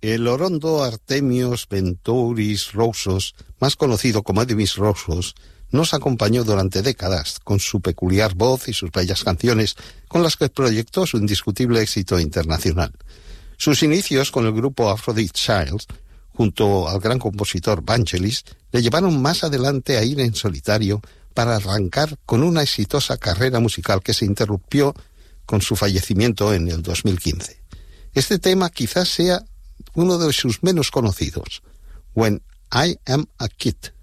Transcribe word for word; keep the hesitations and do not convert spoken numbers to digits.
El orondo Artemios Ventouris Roussos, más conocido como Edimis Roussos, nos acompañó durante décadas con su peculiar voz y sus bellas canciones, con las que proyectó su indiscutible éxito internacional. Sus inicios con el grupo Aphrodite Child, junto al gran compositor Vangelis, le llevaron más adelante a ir en solitario para arrancar con una exitosa carrera musical que se interrumpió con su fallecimiento en el dos mil quince. Este tema quizás sea uno de sus menos conocidos, When I Am a Kid.